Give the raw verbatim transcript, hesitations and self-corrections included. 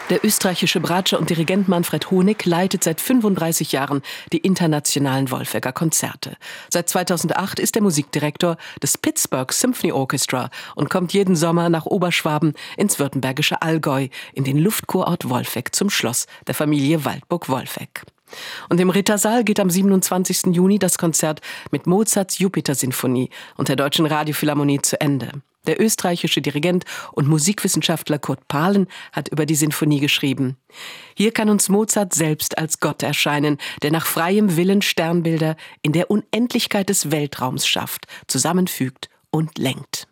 Der österreichische Bratscher und Dirigent Manfred Honig leitet seit fünfunddreißig Jahren die internationalen Wolfegger Konzerte. Seit zweitausendacht ist er Musikdirektor des Pittsburgh Symphony Orchestra und kommt jeden Sommer nach Oberschwaben ins württembergische Allgäu, in den Luftkurort Wolfegg zum Schloss der Familie Waldburg-Wolfegg. Und im Rittersaal geht am siebenundzwanzigsten Juni das Konzert mit Mozarts Jupiter-Sinfonie und der Deutschen Radiophilharmonie zu Ende. Der österreichische Dirigent und Musikwissenschaftler Kurt Pahlen hat über die Sinfonie geschrieben: Hier kann uns Mozart selbst als Gott erscheinen, der nach freiem Willen Sternbilder in der Unendlichkeit des Weltraums schafft, zusammenfügt und lenkt.